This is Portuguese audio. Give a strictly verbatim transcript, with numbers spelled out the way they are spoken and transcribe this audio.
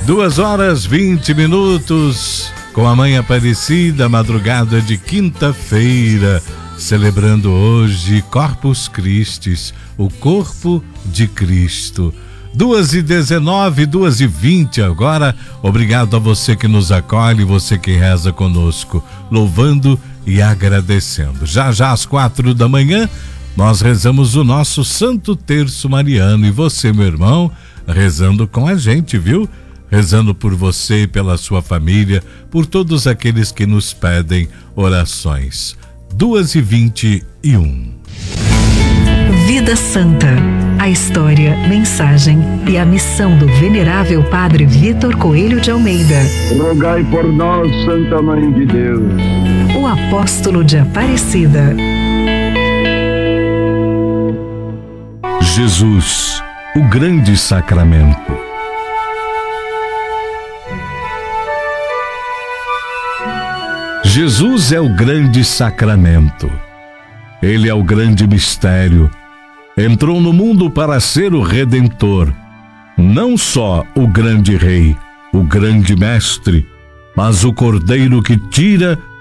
Duas horas vinte minutos, com a Mãe Aparecida, madrugada de quinta-feira, celebrando hoje Corpus Christi, o corpo de Cristo. Duas e dezenove, duas e vinte agora. Obrigado a você que nos acolhe, você que reza conosco, louvando e agradecendo. Já já às quatro da manhã, nós rezamos o nosso Santo Terço Mariano. E você, meu irmão, rezando com a gente, viu? Rezando por você, pela sua família, por todos aqueles que nos pedem orações. Duas e vinte e um. Vida Santa. A história, mensagem e a missão do venerável Padre Vitor Coelho de Almeida. Rogai por nós, Santa Mãe de Deus. O apóstolo de Aparecida. Jesus, o grande sacramento. Jesus é o grande sacramento. Ele é o grande mistério. Entrou no mundo para ser o Redentor. Não só o grande Rei, o grande Mestre, mas o Cordeiro que tira